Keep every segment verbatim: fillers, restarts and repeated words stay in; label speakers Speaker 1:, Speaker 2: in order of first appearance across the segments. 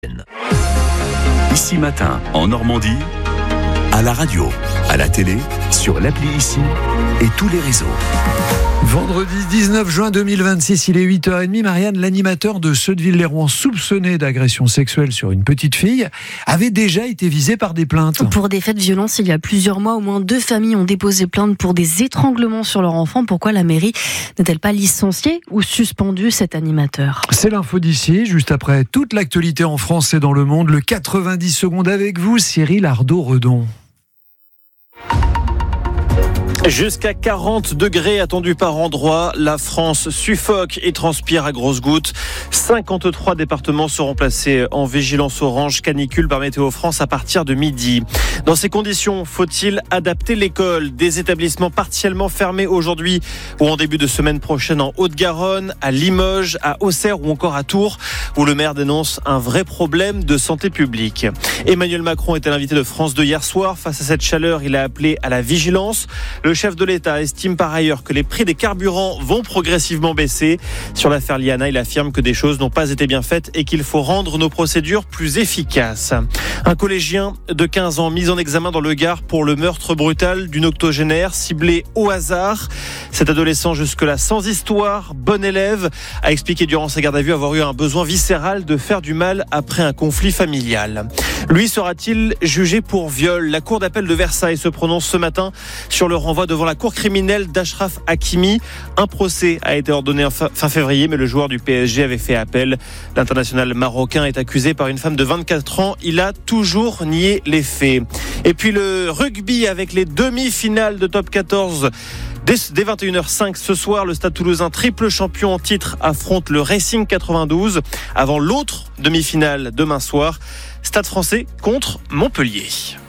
Speaker 1: Ici Matin, en Normandie, à la radio, à la télé, sur l'appli Ici et tous les réseaux.
Speaker 2: Vendredi dix-neuf juin deux mille vingt-six, il est huit heures trente. Marianne, l'animateur de Sotteville-lès-Rouen, soupçonné d'agression sexuelle sur une petite fille, avait déjà été visé par des plaintes.
Speaker 3: Pour des faits de violence, il y a plusieurs mois, au moins deux familles ont déposé plainte pour des étranglements sur leur enfant. Pourquoi la mairie n'a-t-elle pas licencié ou suspendu cet animateur ?
Speaker 2: C'est l'info d'ici, juste après toute l'actualité en France et dans le monde. Le quatre-vingt-dix secondes avec vous, Cyril Ardo-Redon.
Speaker 4: Jusqu'à quarante degrés attendus par endroit. La France suffoque et transpire à grosses gouttes. cinquante-trois départements seront placés en vigilance orange canicule par Météo France à partir de midi. Dans ces conditions, faut-il adapter l'école ? Des établissements partiellement fermés aujourd'hui ou en début de semaine prochaine en Haute-Garonne, à Limoges, à Auxerre ou encore à Tours, où le maire dénonce un vrai problème de santé publique. Emmanuel Macron était l'invité de France deux hier soir. Face à cette chaleur, il a appelé à la vigilance. Le chef de l'État estime par ailleurs que les prix des carburants vont progressivement baisser. Sur l'affaire Liana, il affirme que des choses n'ont pas été bien faites et qu'il faut rendre nos procédures plus efficaces. Un collégien de quinze ans mis en examen dans le Gard pour le meurtre brutal d'une octogénaire ciblée au hasard. Cet adolescent, jusque-là sans histoire, bon élève, a expliqué durant sa garde à vue avoir eu un besoin viscéral de faire du mal après un conflit familial. Lui sera-t-il jugé pour viol ? La cour d'appel de Versailles se prononce ce matin sur le renvoi devant la cour criminelle d'Achraf Hakimi. Un procès a été ordonné fin février, mais le joueur du P S G avait fait appel. L'international marocain est accusé par une femme de vingt-quatre ans. Il a toujours nié les faits. Et puis le rugby avec les demi-finales de top quatorze. Dès vingt et une heures cinq ce soir, le Stade Toulousain, triple champion en titre, affronte le Racing quatre-vingt-douze avant l'autre demi-finale demain soir. Stade Français contre Montpellier.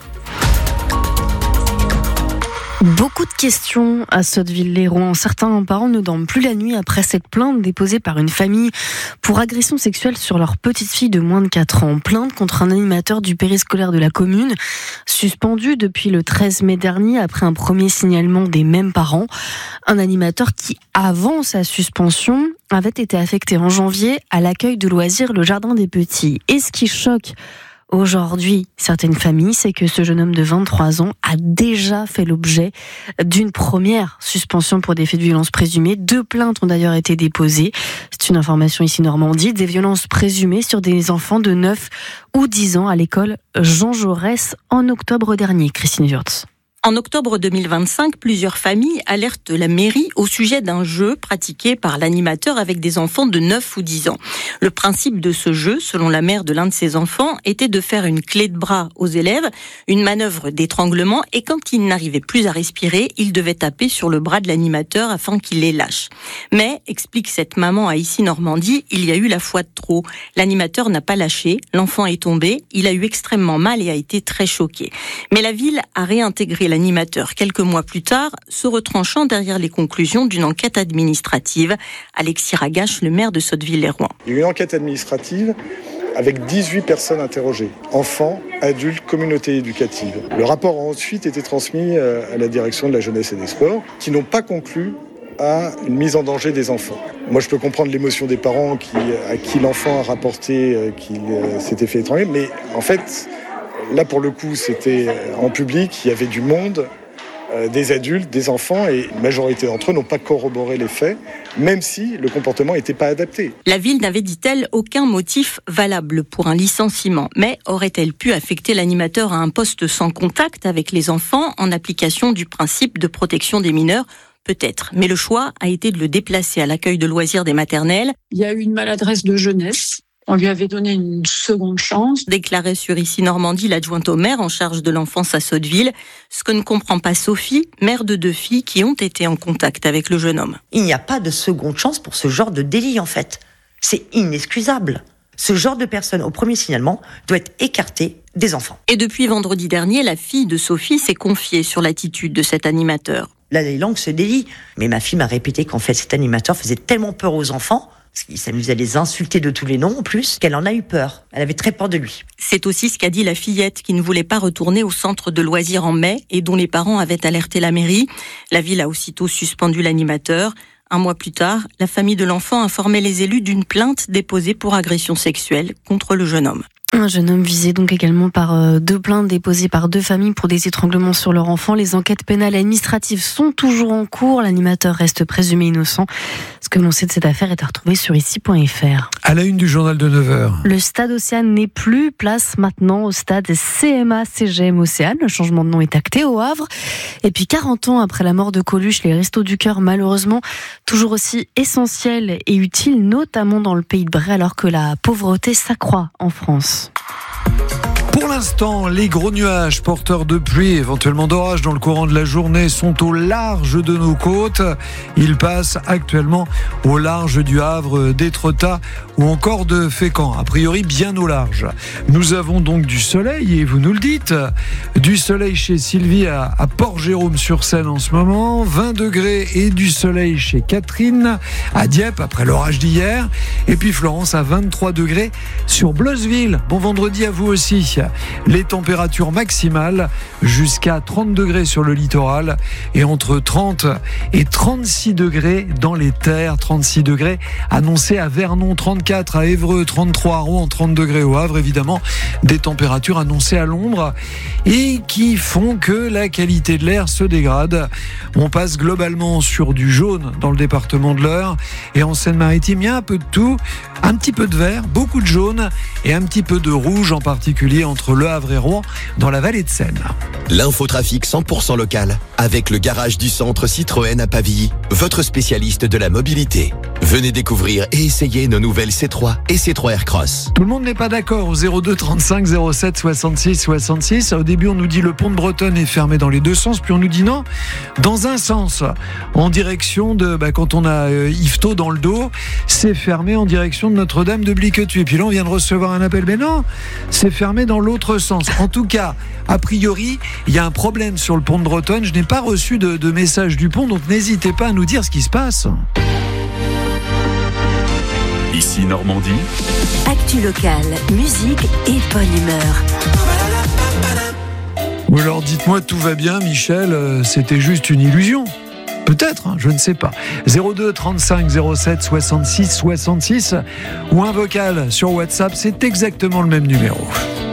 Speaker 3: Beaucoup de questions à Sotteville-lès-Rouen. Certains parents ne dorment plus la nuit après cette plainte déposée par une famille pour agression sexuelle sur leur petite fille de moins de quatre ans. Plainte contre un animateur du périscolaire de la commune, suspendu depuis le treize mai dernier après un premier signalement des mêmes parents. Un animateur qui, avant sa suspension, avait été affecté en janvier à l'accueil de loisirs Le Jardin des Petits. Et ce qui choque aujourd'hui certaines familles, c'est que ce jeune homme de vingt-trois ans a déjà fait l'objet d'une première suspension pour des faits de violence présumés. Deux plaintes ont d'ailleurs été déposées. C'est une information ici Normandie. Des violences présumées sur des enfants de neuf ou dix ans à l'école Jean Jaurès en octobre dernier. Christine Wurtz.
Speaker 5: En octobre deux mille vingt-cinq, plusieurs familles alertent la mairie au sujet d'un jeu pratiqué par l'animateur avec des enfants de neuf ou dix ans. Le principe de ce jeu, selon la mère de l'un de ses enfants, était de faire une clé de bras aux élèves, une manœuvre d'étranglement, et quand ils n'arrivaient plus à respirer, ils devaient taper sur le bras de l'animateur afin qu'il les lâche. Mais, explique cette maman à Ici Normandie, il y a eu la fois de trop. L'animateur n'a pas lâché, l'enfant est tombé, il a eu extrêmement mal et a été très choqué. Mais la ville a réintégré l'animateur quelques mois plus tard, se retranchant derrière les conclusions d'une enquête administrative. Alexis Ragache, le maire de Sotteville-lès-Rouen.
Speaker 6: Il y a eu une enquête administrative avec dix-huit personnes interrogées, enfants, adultes, communautés éducatives. Le rapport a ensuite été transmis à la direction de la jeunesse et des sports, qui n'ont pas conclu à une mise en danger des enfants. Moi, je peux comprendre l'émotion des parents qui, à qui l'enfant a rapporté qu'il s'était fait étrangler, mais en fait, là, pour le coup, c'était en public, il y avait du monde, euh, des adultes, des enfants, et la majorité d'entre eux n'ont pas corroboré les faits, même si le comportement n'était pas adapté.
Speaker 5: La ville n'avait, dit-elle, aucun motif valable pour un licenciement, mais aurait-elle pu affecter l'animateur à un poste sans contact avec les enfants en application du principe de protection des mineurs ? Peut-être, mais le choix a été de le déplacer à l'accueil de loisirs des maternelles.
Speaker 7: Il y a eu une maladresse de jeunesse. On lui avait donné une seconde chance.
Speaker 5: Déclarait sur Ici Normandie l'adjointe au maire en charge de l'enfance à Sotteville. Ce que ne comprend pas Sophie, mère de deux filles qui ont été en contact avec le jeune homme.
Speaker 8: Il n'y a pas de seconde chance pour ce genre de délit, en fait. C'est inexcusable. Ce genre de personne, au premier signalement, doit être écarté des enfants.
Speaker 5: Et depuis vendredi dernier, la fille de Sophie s'est confiée sur l'attitude de cet animateur.
Speaker 8: La langue se délie. Mais ma fille m'a répété qu'en fait, cet animateur faisait tellement peur aux enfants, parce qu'il s'amusait à les insulter de tous les noms en plus, qu'elle en a eu peur. Elle avait très peur de lui.
Speaker 5: C'est aussi ce qu'a dit la fillette qui ne voulait pas retourner au centre de loisirs en mai et dont les parents avaient alerté la mairie. La ville a aussitôt suspendu l'animateur. Un mois plus tard, la famille de l'enfant informait les élus d'une plainte déposée pour agression sexuelle contre le jeune homme.
Speaker 3: Un jeune homme visé donc également par euh, deux plaintes déposées par deux familles pour des étranglements sur leur enfant. Les enquêtes pénales et administratives sont toujours en cours. L'animateur reste présumé innocent. Ce que l'on sait de cette affaire est à retrouver sur ici point f r.
Speaker 2: À la une du journal de neuf heures.
Speaker 3: Le stade Océane n'est plus, place maintenant au stade C M A C G M Océane. Le changement de nom est acté au Havre. Et puis quarante ans après la mort de Coluche, les Restos du Cœur, malheureusement, toujours aussi essentiels et utiles, notamment dans le pays de Bray, alors que la pauvreté s'accroît en France.
Speaker 2: Pour l'instant, les gros nuages porteurs de pluie, éventuellement d'orage dans le courant de la journée, sont au large de nos côtes. Ils passent actuellement au large du Havre, d'Étretat ou encore de Fécamp, a priori bien au large. Nous avons donc du soleil, et vous nous le dites, du soleil chez Sylvie à, à Port-Jérôme-sur-Seine en ce moment, vingt degrés et du soleil chez Catherine à Dieppe après l'orage d'hier, et puis Florence à vingt-trois degrés sur Blosseville. Bon vendredi à vous aussi. Les températures maximales jusqu'à trente degrés sur le littoral et entre trente et trente-six degrés dans les terres. trente-six degrés annoncés à Vernon, trente-quatre à Évreux, trente-trois à Rouen, trente degrés au Havre. Évidemment, des températures annoncées à l'ombre et qui font que la qualité de l'air se dégrade. On passe globalement sur du jaune dans le département de l'Eure et en Seine-Maritime, il y a un peu de tout, un petit peu de vert, beaucoup de jaune et un petit peu de rouge, en particulier entre Le Havre et Rouen dans la vallée de Seine.
Speaker 9: L'infotrafic cent pour cent local avec le garage du centre Citroën à Pavilly, votre spécialiste de la mobilité. Venez découvrir et essayer nos nouvelles C trois et C trois Aircross.
Speaker 2: Tout le monde n'est pas d'accord au zéro deux trente-cinq zéro sept soixante-six soixante-six. Au début, on nous dit le pont de Bretonne est fermé dans les deux sens, puis on nous dit non, dans un sens, en direction de, bah, quand on a euh, Yvetot dans le dos, c'est fermé en direction de Notre-Dame de Bliquetuit. Et puis là, on vient de recevoir un appel, mais non, c'est fermé dans l'autre sens. En tout cas, a priori, il y a un problème sur le pont de Bretonne. Je n'ai pas reçu de, de message du pont, donc n'hésitez pas à nous dire ce qui se passe.
Speaker 1: Ici Normandie.
Speaker 10: Actu locale, musique et bonne humeur.
Speaker 2: Ou alors dites-moi tout va bien, Michel, euh, c'était juste une illusion. Peut-être, hein, je ne sais pas. zéro deux trente-cinq zéro sept soixante-six soixante-six ou un vocal sur WhatsApp, c'est exactement le même numéro.